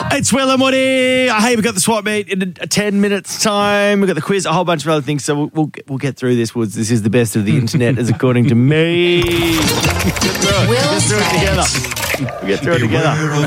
It's Will and Woody. Hey, we've got the swap meet in 10 minutes' time. We've got the quiz, a whole bunch of other things. So we'll get through this, Woods. This is the best of the internet, as according to me. We'll get through it together.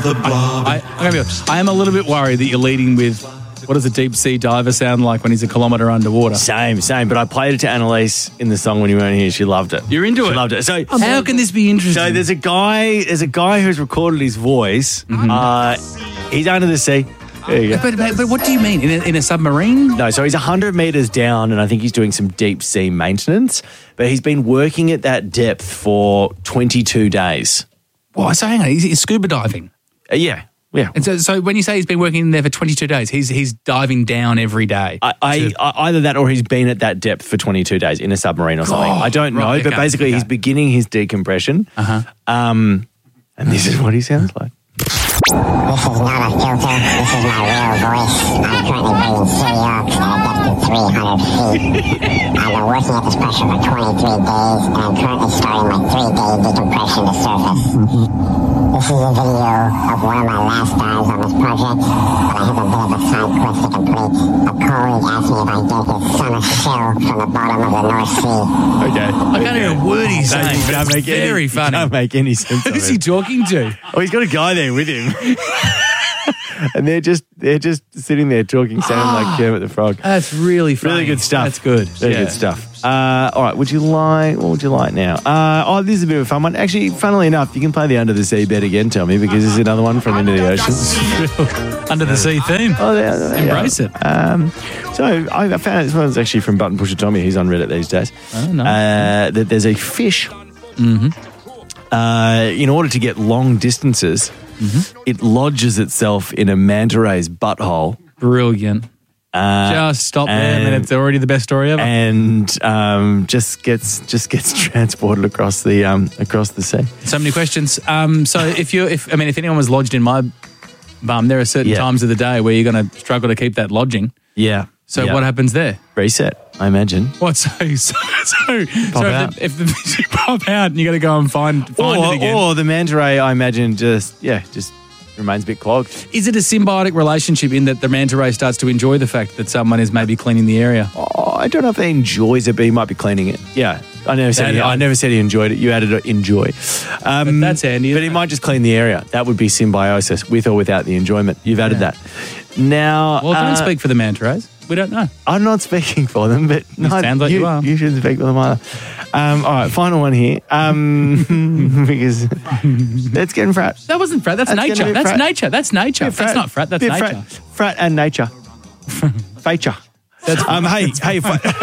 I am a little bit worried that you're leading with, what does a deep sea diver sound like when he's a kilometre underwater? Same. But I played it to Annalise in the song when you weren't here. She loved it. You're into it? She loved it. So how can this be interesting? So there's a guy who's recorded his voice. He's under the sea. There you go. But what do you mean? In a submarine? No, so he's 100 metres down, and I think he's doing some deep sea maintenance. But he's been working at that depth for 22 days. Well, so hang on, he's scuba diving? Yeah. And so when you say he's been working in there for 22 days, he's diving down every day? Either that or he's been at that depth for 22 days in a submarine or something. I don't know, but basically he's beginning his decompression. And this is what he sounds like. This is not a filter. This is my real voice. I'm currently breathing sea ox at a depth of 300 feet. I've been working at this pressure for 23 days, and I'm currently starting my 3-day decompression to surface. This is a video of one of my last dives on this project, but I have a bit of a side quest to complete. A colleague asked me if I get this summer shell from the bottom of the North Sea. Okay. I can't hear a word he's saying. It's very funny. Can't make any sense. Who's he talking to? Oh, he's got a guy there with him. And they're just sitting there talking, sounding like Kermit the Frog. That's really funny. Really good stuff. That's good. Very good stuff. All right, what would you like now? This is a bit of a fun one. Actually, funnily enough, you can play the Under the Sea bet again, tell me, because this is another one from Into the Ocean. Under the Sea theme. Oh, yeah. Embrace it. So I found out this one's actually from Button Pusher Tommy, who's on Reddit these days. Oh, no. That there's a fish. In order to get long distances, it lodges itself in a manta ray's butthole. Brilliant. Just stop there, and it's already the best story ever. And just gets transported across the sea. So many questions. So if anyone was lodged in my bum, there are certain times of the day where you're going to struggle to keep that lodging. Yeah. So what happens there? Reset, I imagine. What? So if the fish pop out and you got to go and find it again. Or the manta ray, I imagine, just remains a bit clogged. Is it a symbiotic relationship in that the manta ray starts to enjoy the fact that someone is maybe cleaning the area? Oh, I don't know if he enjoys it, but he might be cleaning it. Yeah. I never said he enjoyed it. You added enjoy. But that's handy. But he might just clean the area. That would be symbiosis, with or without the enjoyment. You've added that. Now, well, don't speak for the manta rays. We don't know. I'm not speaking for them, but sounds like you are. You shouldn't speak for them either. All right, final one here. Because that's getting frat. That wasn't frat. That's nature. That's nature. That's nature. That's not frat. That's nature. Frat and nature. Feature. Hey.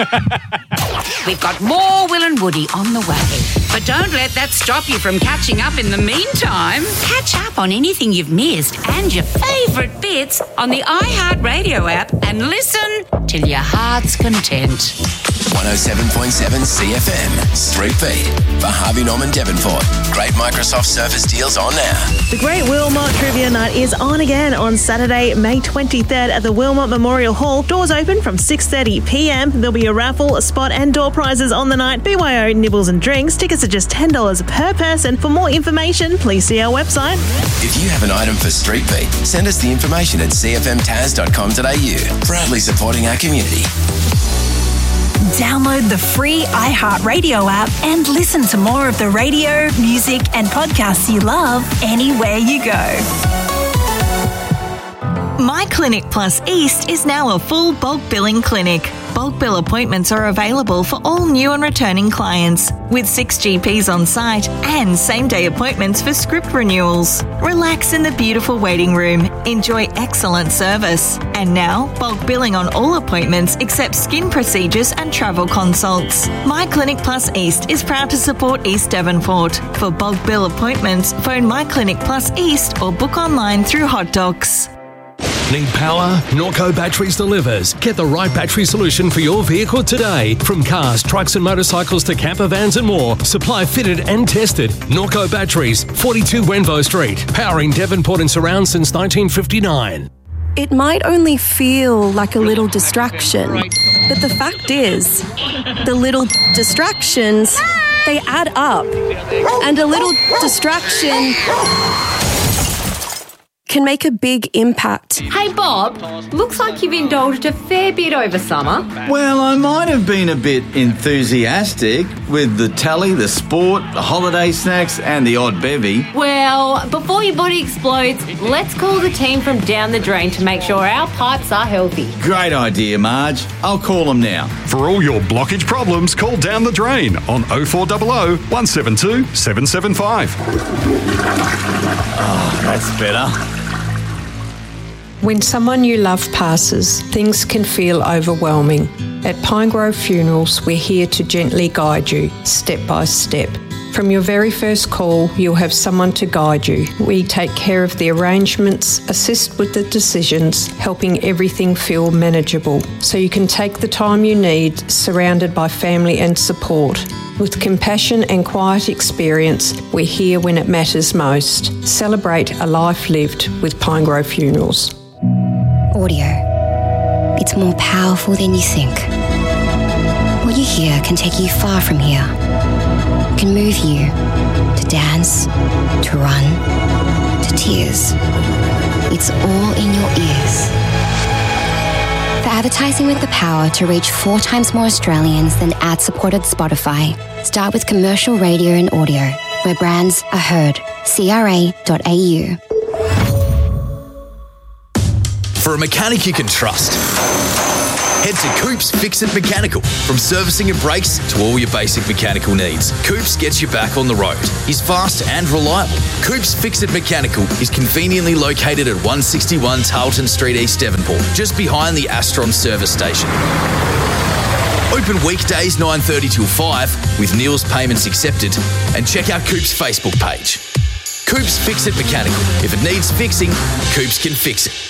We've got more Will and Woody on the way. But don't let that stop you from catching up in the meantime. Catch up on anything you've missed and your favourite bits on the iHeartRadio app and listen till your heart's content. 107.7 CFM, Street Beat. For Harvey Norman Devonport. Great Microsoft Surface deals on now. The Great Wilmot Trivia Night is on again on Saturday, May 23rd at the Wilmot Memorial Hall. Doors open from 6:30 p.m. There'll be a raffle, a spot and door prizes on the night. BYO nibbles and drinks. Tickets are just $10 per person. For more information, please see our website. If you have an item for Street Beat, send us the information at cfmtaz.com.au. Proudly supporting our community. Download the free iHeartRadio app and listen to more of the radio, music and podcasts you love anywhere you go. My Clinic Plus East is now a full bulk billing clinic. Bulk bill appointments are available for all new and returning clients, with 6 GPs on site and same-day appointments for script renewals. Relax in the beautiful waiting room. Enjoy excellent service. And now, bulk billing on all appointments except skin procedures and travel consults. My Clinic Plus East is proud to support East Devonport. For bulk bill appointments, phone My Clinic Plus East or book online through Hot Docs. Need power? Norco Batteries delivers. Get the right battery solution for your vehicle today. From cars, trucks and motorcycles to camper vans and more. Supply fitted and tested. Norco Batteries, 42 Wenvo Street. Powering Devonport and surrounds since 1959. It might only feel like a little distraction, but the fact is, the little distractions, they add up. And a little distraction can make a big impact. Hey Bob, looks like you've indulged a fair bit over summer. Well, I might have been a bit enthusiastic with the telly, the sport, the holiday snacks and the odd bevy. Well, before your body explodes, let's call the team from Down the Drain to make sure our pipes are healthy. Great idea, Marge. I'll call them now. For all your blockage problems, call Down the Drain on 0400 172 775. Oh, that's better. When someone you love passes, things can feel overwhelming. At Pinegrove Funerals, we're here to gently guide you, step by step. From your very first call, you'll have someone to guide you. We take care of the arrangements, assist with the decisions, helping everything feel manageable, so you can take the time you need, surrounded by family and support. With compassion and quiet experience, we're here when it matters most. Celebrate a life lived with Pinegrove Funerals. Audio. It's more powerful than you think. What you hear can take you far from here. It can move you to dance, to run, to tears. It's all in your ears. For advertising with the power to reach 4 times more Australians than ad-supported Spotify, start with commercial radio and audio, where brands are heard. CRA.au. For a mechanic you can trust, head to Coops Fix-It Mechanical. From servicing your brakes to all your basic mechanical needs, Coops gets you back on the road. He's fast and reliable. Coops Fix-It Mechanical is conveniently located at 161 Tarleton Street, East Devonport, just behind the Astron service station. Open weekdays 9:30 till 5 with Neil's payments accepted, and check out Coops' Facebook page. Coops Fix-It Mechanical. If it needs fixing, Coops can fix it.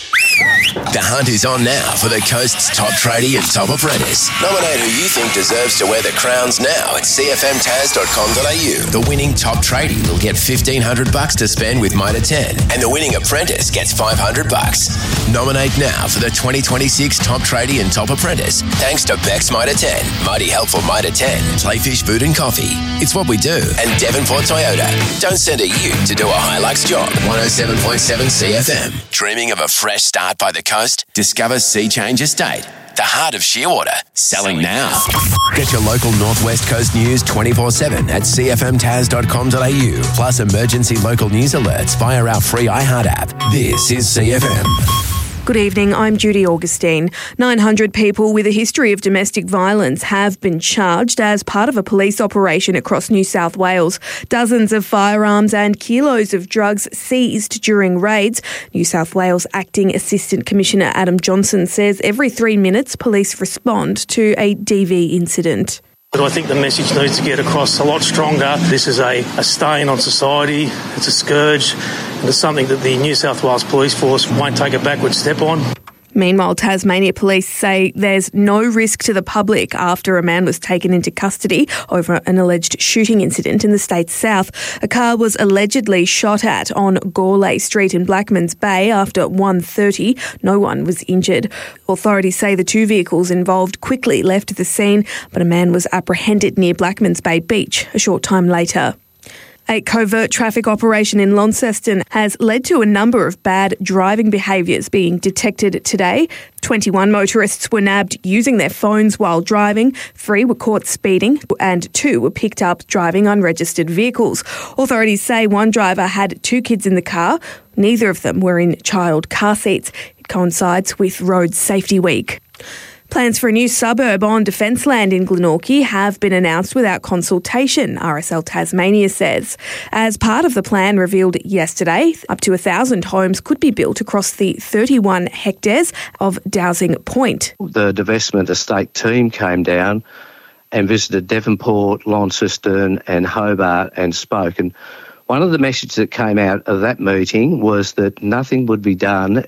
The hunt is on now for the coast's top tradie and top apprentice. Nominate who you think deserves to wear the crowns now at cfmtaz.com.au. The winning top tradie will get $1,500 to spend with Mitre 10, and the winning apprentice gets $500. Nominate now for the 2026 top tradie and top apprentice, thanks to Beck's Mitre 10, Mighty Helpful Mitre 10, Playfish Food and Coffee. It's what we do. And Devonport Toyota. Don't send a ute to do a Hilux job. 107.7 CFM. Dreaming of a fresh start by the coast? Discover Sea Change Estate, the heart of Shearwater. Selling now. Get your local Northwest Coast news 24/7 at cfmtaz.com.au. Plus emergency local news alerts via our free iHeart app. This is CFM. Good evening, I'm Judy Augustine. 900 people with a history of domestic violence have been charged as part of a police operation across New South Wales. Dozens of firearms and kilos of drugs seized during raids. New South Wales Acting Assistant Commissioner Adam Johnson says every 3 minutes police respond to a DV incident. But I think the message needs to get across a lot stronger. This is a stain on society, it's a scourge, and it's something that the New South Wales Police Force won't take a backward step on. Meanwhile, Tasmania Police say there's no risk to the public after a man was taken into custody over an alleged shooting incident in the state's south. A car was allegedly shot at on Gourlay Street in Blackmans Bay after 1:30. No one was injured. Authorities say the 2 vehicles involved quickly left the scene, but a man was apprehended near Blackmans Bay Beach a short time later. A covert traffic operation in Launceston has led to a number of bad driving behaviours being detected today. 21 motorists were nabbed using their phones while driving, 3 were caught speeding, and 2 were picked up driving unregistered vehicles. Authorities say one driver had 2 kids in the car. Neither of them were in child car seats. It coincides with Road Safety Week. Plans for a new suburb on defence land in Glenorchy have been announced without consultation, RSL Tasmania says. As part of the plan revealed yesterday, up to 1,000 homes could be built across the 31 hectares of Dowsing Point. The divestment estate team came down and visited Devonport, Launceston and Hobart and spoke. And one of the messages that came out of that meeting was that nothing would be done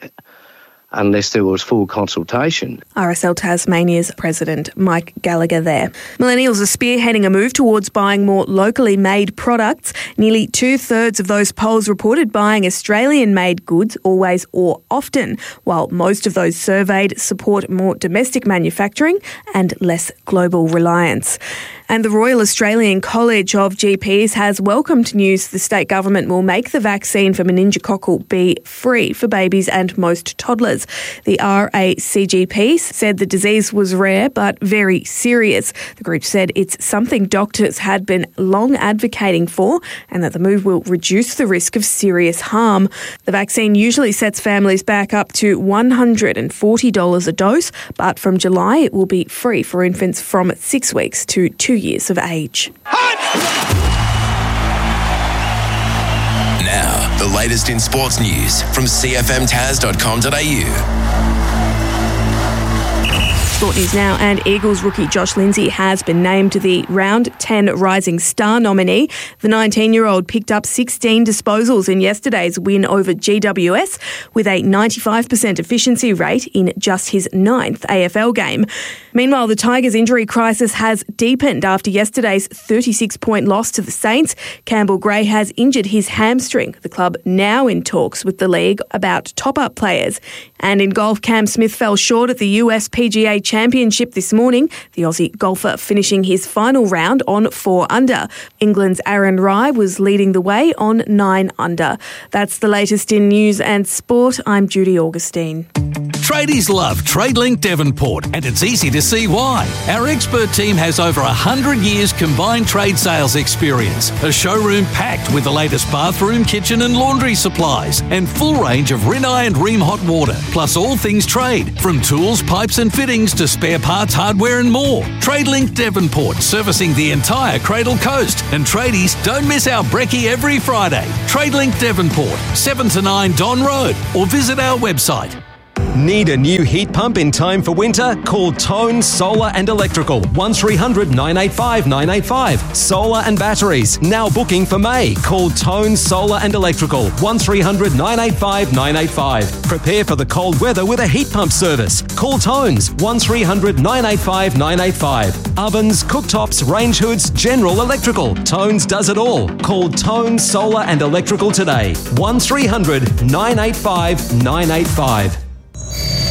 unless there was full consultation. RSL Tasmania's President Mike Gallagher there. Millennials are spearheading a move towards buying more locally made products. Nearly 2/3 of those polls reported buying Australian-made goods always or often, while most of those surveyed support more domestic manufacturing and less global reliance. And the Royal Australian College of GPs has welcomed news the state government will make the vaccine for meningococcal B free for babies and most toddlers. The RACGP said the disease was rare but very serious. The group said it's something doctors had been long advocating for and that the move will reduce the risk of serious harm. The vaccine usually sets families back up to $140 a dose, but from July it will be free for infants from 6 weeks to 2 years of age. Now, the latest in sports news from cfmtaz.com.au. Sport news now, and Eagles rookie Josh Lindsay has been named the Round 10 Rising Star nominee. The 19-year-old picked up 16 disposals in yesterday's win over GWS with a 95% efficiency rate in just his 9th AFL game. Meanwhile, the Tigers' injury crisis has deepened after yesterday's 36-point loss to the Saints. Campbell Gray has injured his hamstring. The club now in talks with the league about top-up players. And in golf, Cam Smith fell short at the US PGA Championship this morning, the Aussie golfer finishing his final round on 4 under. England's Aaron Rai was leading the way on 9 under. That's the latest in news and sport. I'm Judy Augustine. Tradies love TradeLink Devonport, and it's easy to see why. Our expert team has over 100 years combined trade sales experience, a showroom packed with the latest bathroom, kitchen and laundry supplies, and full range of Rinnai and Rheem hot water, plus all things trade, from tools, pipes and fittings to spare parts, hardware and more. TradeLink Devonport, servicing the entire Cradle Coast. And tradies, don't miss our brekkie every Friday. TradeLink Devonport, 7 to 9 Don Road, or visit our website. Need a new heat pump in time for winter? Call Tone Solar and Electrical, 1300 985 985. Solar and batteries, now booking for May. Call Tone Solar and Electrical, 1300 985 985. Prepare for the cold weather with a heat pump service. Call Tones, 1300 985 985. Ovens, cooktops, range hoods, general electrical. Tones does it all. Call Tone Solar and Electrical today, 1300 985 985.